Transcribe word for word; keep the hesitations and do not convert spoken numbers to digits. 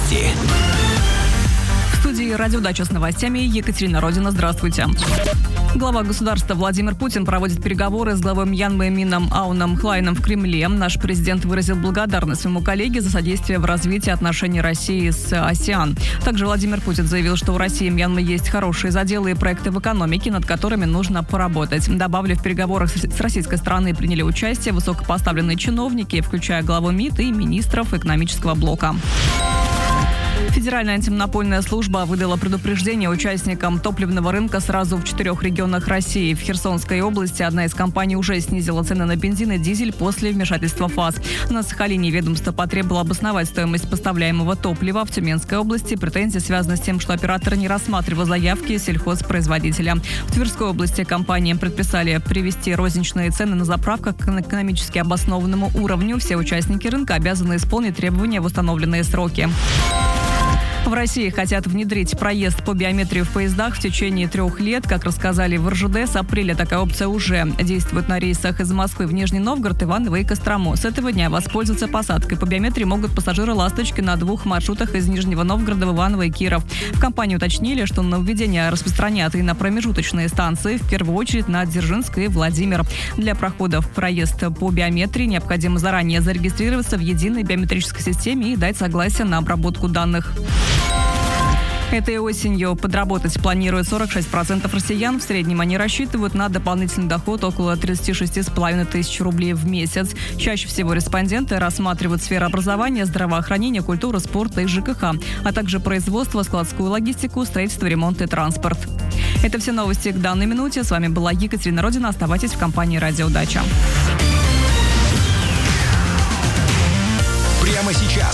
Новости. В студии «Радио Дача» с новостями Екатерина Родина. Здравствуйте. Глава государства Владимир Путин проводит переговоры с главой Мьянмы Мином Ауном Хлайном в Кремле. Наш президент выразил благодарность своему коллеге за содействие в развитии отношений России с АСЕАН. Также Владимир Путин заявил, что у России и Мьянмы есть хорошие заделы и проекты в экономике, над которыми нужно поработать. Добавлю, в переговорах с российской стороны приняли участие высокопоставленные чиновники, включая главу МИД и министров экономического блока. Федеральная антимонопольная служба выдала предупреждение участникам топливного рынка сразу в четырех регионах России. В Херсонской области одна из компаний уже снизила цены на бензин и дизель после вмешательства ФАС. На Сахалине ведомство потребовало обосновать стоимость поставляемого топлива. В Тюменской области претензии связаны с тем, что оператор не рассматривал заявки сельхозпроизводителя. В Тверской области компаниям предписали привести розничные цены на заправках к экономически обоснованному уровню. Все участники рынка обязаны исполнить требования в установленные сроки. В России хотят внедрить проезд по биометрии в поездах в течение трех лет. Как рассказали в эр жэ дэ, с апреля такая опция уже действует на рейсах из Москвы в Нижний Новгород, Иваново и Кострому. С этого дня воспользоваться посадкой по биометрии могут пассажиры «Ласточки» на двух маршрутах из Нижнего Новгорода в Иваново и Киров. В компании уточнили, что нововведение распространят и на промежуточные станции, в первую очередь на Дзержинск и Владимир. Для прохода в проезд по биометрии необходимо заранее зарегистрироваться в единой биометрической системе и дать согласие на обработку данных. Этой осенью подработать планируют сорок шесть процентов россиян. В среднем они рассчитывают на дополнительный доход около тридцать шесть с половиной тысяч рублей в месяц. Чаще всего респонденты рассматривают сферы образования, здравоохранения, культуры, спорта и жэ ка ха, а также производство, складскую логистику, строительство, ремонт и транспорт. Это все новости к данной минуте. С вами была Екатерина Родина. Оставайтесь в компании «Радио Дача». Прямо сейчас